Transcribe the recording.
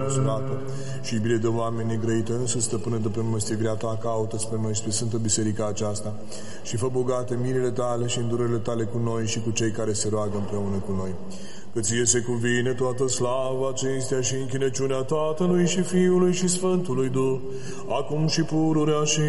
însurat-o și iubire de oameni negrăită, însă stăpână de pe măstivirea ta, caută spre noi și pe Sfântă Biserica aceasta și fă bogate mirile tale și îndurările tale cu noi și cu cei care se roagă împreună cu noi. Că ție se cuvine toată slava, cinstea și închinăciunea Tatălui și Fiului și Sfântului Duh, acum și pururea și